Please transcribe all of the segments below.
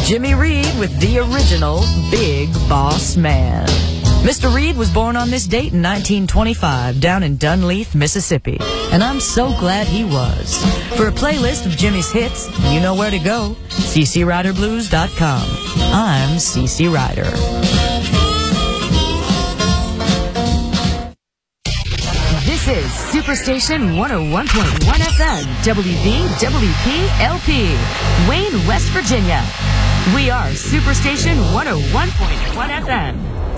Jimmy Reed with the original Big Boss Man. Mr. Reed was born on this date in 1925 down in Dunleith, Mississippi. And I'm so glad he was. For a playlist of Jimmy's hits, you know where to go. CCRiderBlues.com. I'm CC Rider. This is Superstation 101.1 FM, WVWP-LP, Wayne, West Virginia. We are Superstation 101.1 FM.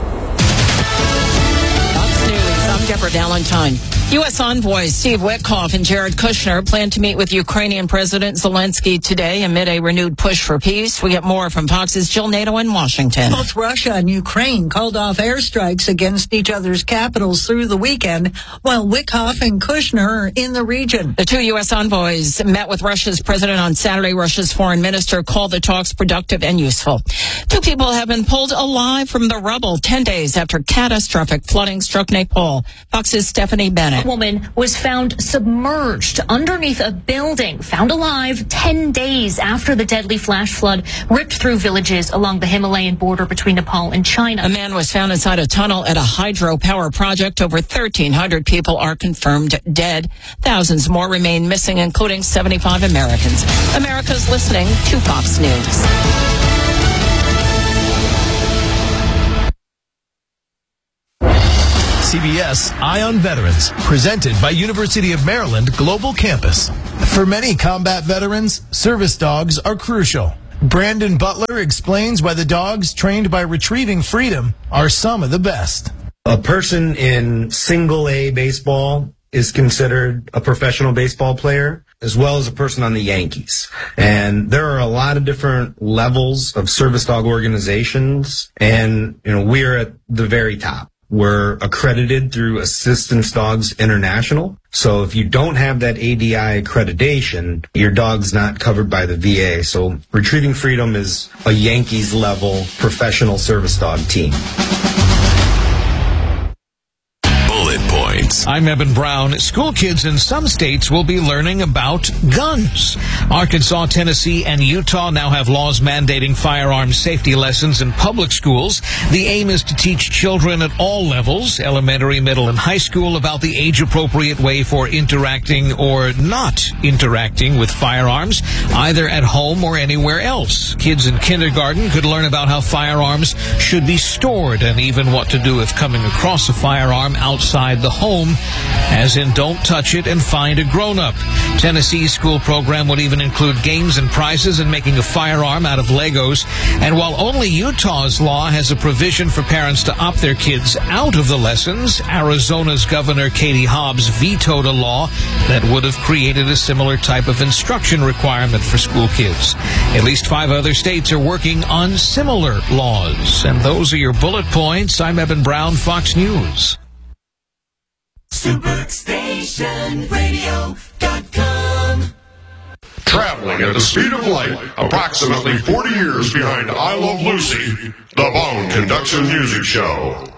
Fox News, I'm Deborah Valentine. U.S. envoys Steve Witkoff and Jared Kushner plan to meet with Ukrainian President Zelensky today amid a renewed push for peace. We get more from Fox's Jill Nato in Washington. Both Russia and Ukraine called off airstrikes against each other's capitals through the weekend, while Witkoff and Kushner are in the region. The two U.S. envoys met with Russia's president on Saturday. Russia's foreign minister called the talks productive and useful. Two people have been pulled alive from the rubble 10 days after catastrophic flooding struck Nepal. Fox's Stephanie Bennett. A woman was found submerged underneath a building, found alive 10 days after the deadly flash flood ripped through villages along the Himalayan border between Nepal and China. A man was found inside a tunnel at a hydropower project. Over 1,300 people are confirmed dead. Thousands more remain missing, including 75 Americans. America's listening to Fox News. CBS Eye on Veterans, presented by University of Maryland Global Campus. For many combat veterans, service dogs are crucial. Brandon Butler explains why the dogs trained by Retrieving Freedom are some of the best. A person in single A baseball is considered a professional baseball player, as well as a person on the Yankees. And there are a lot of different levels of service dog organizations, and we're at the very top. We're accredited through Assistance Dogs International. So if you don't have that ADI accreditation, your dog's not covered by the VA. So Retrieving Freedom is a Yankees level professional service dog team. Bullet Points. I'm Eben Brown. School kids in some states will be learning about guns. Arkansas, Tennessee, and Utah now have laws mandating firearms safety lessons in public schools. The aim is to teach children at all levels, elementary, middle, and high school, about the age-appropriate way for interacting or not interacting with firearms, either at home or anywhere else. Kids in kindergarten could learn about how firearms should be stored and even what to do if coming across a firearm outside the home, as in don't touch it and find a grown-up. Tennessee's school program would even include games and prizes and making a firearm out of Legos. And while only Utah's law has a provision for parents to opt their kids out of the lessons, Arizona's Governor Katie Hobbs vetoed a law that would have created a similar type of instruction requirement for school kids. At least 5 other states are working on similar laws. And those are your bullet points. I'm Eben Brown, Fox News. SuperstationRadio.com. Traveling at the speed of light, approximately 40 years behind I Love Lucy, the Bone Conduction Music Show.